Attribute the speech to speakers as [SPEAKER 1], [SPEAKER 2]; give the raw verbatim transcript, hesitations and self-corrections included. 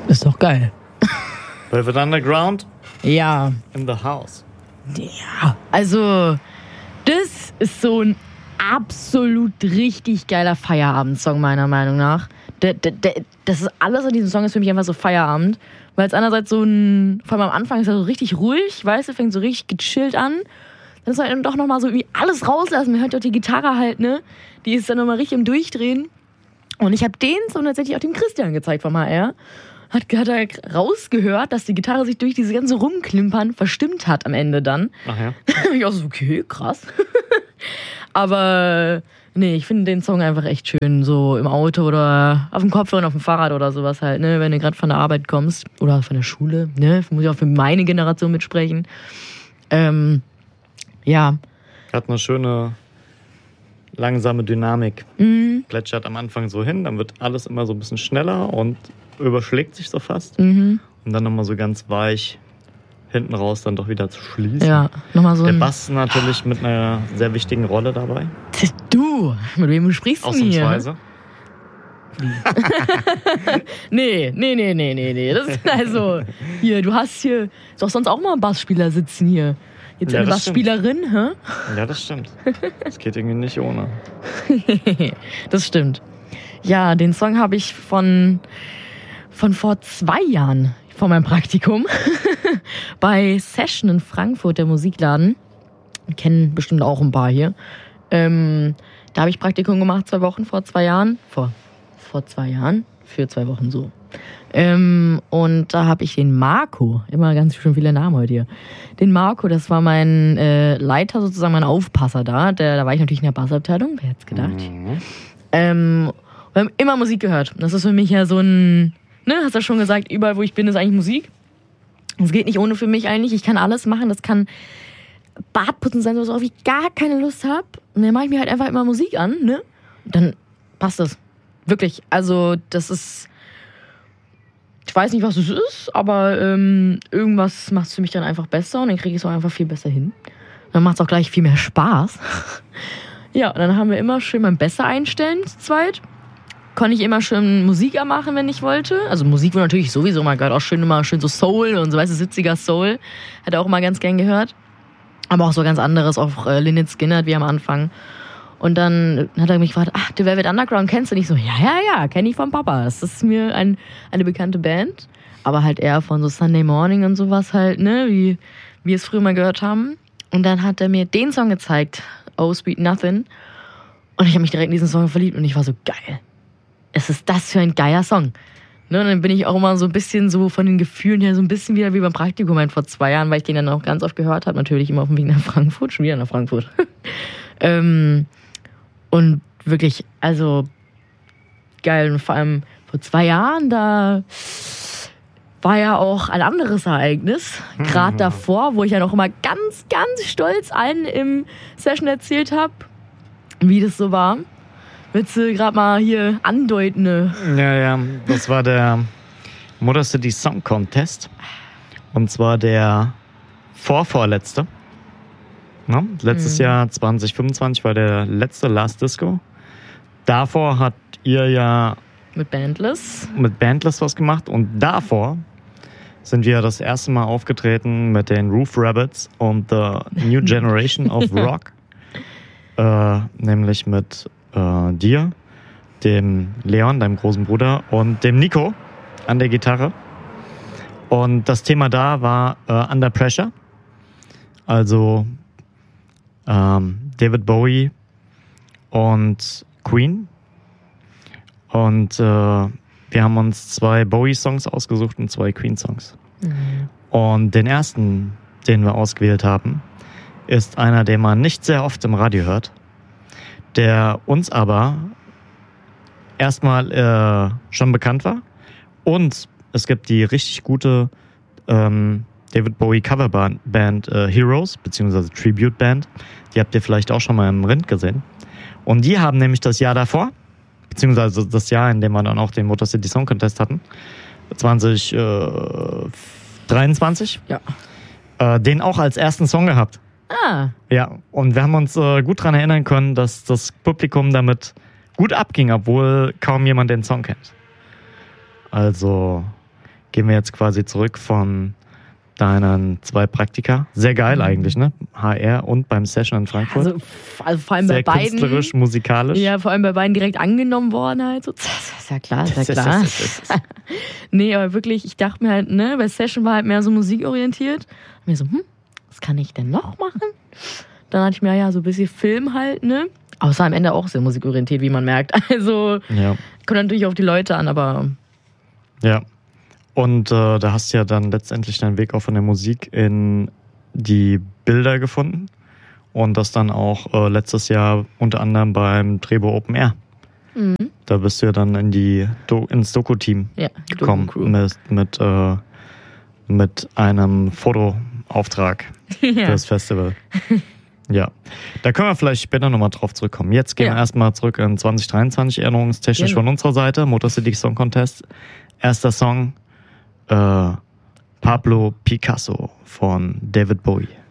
[SPEAKER 1] Ist doch geil.
[SPEAKER 2] Velvet Underground?
[SPEAKER 1] Ja.
[SPEAKER 2] In the house.
[SPEAKER 1] Ja, also das ist so ein absolut richtig geiler Feierabendsong, meiner Meinung nach. Der, der, der, das ist alles an diesem Song ist für mich einfach so Feierabend. Weil es einerseits so ein, vor allem am Anfang ist er so richtig ruhig, weißt du, fängt so richtig gechillt an. Dann ist halt doch nochmal so irgendwie alles rauslassen. Man hört ja auch die Gitarre halt, ne? Die ist dann nochmal richtig im Durchdrehen. Und ich habe den Song tatsächlich auch dem Christian gezeigt vom H R. Hat, hat er rausgehört, dass die Gitarre sich durch diese ganze Rumklimpern verstimmt hat am Ende dann.
[SPEAKER 2] Ach ja.
[SPEAKER 1] Ich auch so, okay, krass. Aber nee, ich finde den Song einfach echt schön, so im Auto oder auf dem Kopfhörer und auf dem Fahrrad oder sowas halt, ne, wenn du gerade von der Arbeit kommst oder von der Schule, ne, muss ich auch für meine Generation mitsprechen. Ähm, ja.
[SPEAKER 2] Hat eine schöne, langsame Dynamik.
[SPEAKER 1] Mhm.
[SPEAKER 2] Plätschert am Anfang so hin, dann wird alles immer so ein bisschen schneller und überschlägt sich so fast.
[SPEAKER 1] Mhm.
[SPEAKER 2] Und dann nochmal so ganz weich hinten raus dann doch wieder zu schließen.
[SPEAKER 1] Ja, nochmal so
[SPEAKER 2] Der
[SPEAKER 1] ein...
[SPEAKER 2] Bass natürlich mit einer sehr wichtigen Rolle dabei.
[SPEAKER 1] Du, mit wem sprichst du hier?
[SPEAKER 2] Ausnahmsweise.
[SPEAKER 1] nee, nee, nee, nee, nee, nee. Das ist also, hier, du hast hier doch sonst auch mal einen Bassspieler sitzen hier. Jetzt
[SPEAKER 2] Ja,
[SPEAKER 1] eine
[SPEAKER 2] das
[SPEAKER 1] Bassspielerin, hä?
[SPEAKER 2] Ja, das stimmt. Das geht irgendwie nicht ohne.
[SPEAKER 1] Das stimmt. Ja, den Song habe ich von, von vor zwei Jahren, von meinem Praktikum, bei Session in Frankfurt, der Musikladen. Kennen bestimmt auch ein paar hier. Ähm, da habe ich Praktikum gemacht, zwei Wochen vor zwei Jahren. Vor, vor zwei Jahren? Für zwei Wochen so. Ähm, und da habe ich den Marco, immer ganz schön viele Namen heute hier. Den Marco, das war mein äh, Leiter, sozusagen mein Aufpasser da. Der, da war ich natürlich in der Bassabteilung, wer hätte es gedacht.
[SPEAKER 2] Mhm.
[SPEAKER 1] Ähm, wir haben immer Musik gehört. Das ist für mich ja so ein, ne, hast du ja schon gesagt, überall wo ich bin ist eigentlich Musik. Es geht nicht ohne für mich eigentlich. Ich kann alles machen. Das kann Bartputzen sein, worauf ich gar keine Lust habe. Und dann mache ich mir halt einfach immer Musik an, ne? Und dann passt das. Wirklich. Also das ist, ich weiß nicht, was es ist, aber ähm, irgendwas macht es für mich dann einfach besser und dann kriege ich es auch einfach viel besser hin. Dann macht es auch gleich viel mehr Spaß. Ja, und dann haben wir immer schön beim Besser einstellen zu zweit. Konnte ich immer schön Musik anmachen, wenn ich wollte. Also Musik war natürlich sowieso mal gehört. Auch schön immer schön so Soul und so, weißt du, sitziger Soul. Hat er auch immer ganz gern gehört. Aber auch so ganz anderes, auch äh, Lynyrd Skynyrd wie am Anfang. Und dann hat er mich gefragt, ach, The Velvet Underground kennst du nicht? So, ja, ja, ja, kenne ich vom Papa. Das ist mir ein, eine bekannte Band. Aber halt eher von so Sunday Morning und sowas halt, ne, wie wir es früher mal gehört haben. Und dann hat er mir den Song gezeigt, Oh Sweet Nothing. Und ich habe mich direkt in diesen Song verliebt und ich war so, geil. Es ist das für ein geiler Song. Ne, und dann bin ich auch immer so ein bisschen so von den Gefühlen her so ein bisschen wieder wie beim Praktikum halt vor zwei Jahren, weil ich den dann auch ganz oft gehört habe. Natürlich immer auf dem Weg nach Frankfurt, schon wieder nach Frankfurt. ähm, und wirklich, also geil. Und vor allem vor zwei Jahren, da war ja auch ein anderes Ereignis. Gerade mhm. davor, wo ich ja noch immer ganz, ganz stolz allen im Session erzählt habe, wie das so war. Willst du gerade mal hier andeuten? Ne?
[SPEAKER 2] Ja, ja, das war der Motor City Song Contest. Und zwar der vorvorletzte. Ja, letztes mhm. Jahr zwanzig fünfundzwanzig war der letzte Last Disco. Davor hat ihr ja
[SPEAKER 1] mit Bandless
[SPEAKER 2] mit Bandless was gemacht. Und davor sind wir das erste Mal aufgetreten mit den Roof Rabbits und The New Generation of Rock. äh, nämlich mit äh, dir, dem Leon, deinem großen Bruder, und dem Nico an der Gitarre. Und das Thema da war äh, Under Pressure. Also ähm, David Bowie und Queen. Und äh, wir haben uns zwei Bowie-Songs ausgesucht und zwei Queen-Songs. Mhm. Und den ersten, den wir ausgewählt haben, ist einer, den man nicht sehr oft im Radio hört, der uns aber erstmal äh, schon bekannt war. Und es gibt die richtig gute ähm, David Bowie Coverband Band, äh, Heroes, beziehungsweise Tribute Band. Die habt ihr vielleicht auch schon mal im Rind gesehen. Und die haben nämlich das Jahr davor, beziehungsweise das Jahr, in dem wir dann auch den Motor City Song Contest hatten, zwanzig dreiundzwanzig,
[SPEAKER 1] ja.
[SPEAKER 2] äh, den auch als ersten Song gehabt.
[SPEAKER 1] Ah.
[SPEAKER 2] Ja, und wir haben uns äh, gut daran erinnern können, dass das Publikum damit gut abging, obwohl kaum jemand den Song kennt. Also, gehen wir jetzt quasi zurück von deinen zwei Praktika. Sehr geil eigentlich, ne? H R und beim Session in Frankfurt.
[SPEAKER 1] Also, also vor allem
[SPEAKER 2] Sehr
[SPEAKER 1] bei beiden.
[SPEAKER 2] künstlerisch, musikalisch.
[SPEAKER 1] Ja, vor allem bei beiden direkt angenommen worden halt. So, das ist ja klar, ist ja klar. Nee, aber wirklich, ich dachte mir halt, ne, bei Session war halt mehr so musikorientiert. Und mir so, hm, was kann ich denn noch machen? Dann hatte ich mir ja so ein bisschen Film halt, ne? Außer am Ende auch sehr musikorientiert, wie man merkt. Also,
[SPEAKER 2] ja.
[SPEAKER 1] Kommt natürlich auf die Leute an, aber...
[SPEAKER 2] Ja. Und äh, da hast du ja dann letztendlich deinen Weg auch von der Musik in die Bilder gefunden. Und das dann auch äh, letztes Jahr unter anderem beim Trebo Open Air. Mhm. Da bist du ja dann in die Do- ins Doku-Team
[SPEAKER 1] ja,
[SPEAKER 2] gekommen
[SPEAKER 1] Doku-Crew.
[SPEAKER 2] mit, mit, äh, mit einem Fotoauftrag
[SPEAKER 1] ja.
[SPEAKER 2] für das Festival. Ja, da können wir vielleicht später nochmal drauf zurückkommen. Jetzt gehen
[SPEAKER 1] ja.
[SPEAKER 2] wir erstmal zurück in zwanzig dreiundzwanzig, erinnerungstechnisch
[SPEAKER 1] Genau.
[SPEAKER 2] von unserer Seite. Motor City Song Contest. Erster Song, äh, Pablo Picasso von David Bowie.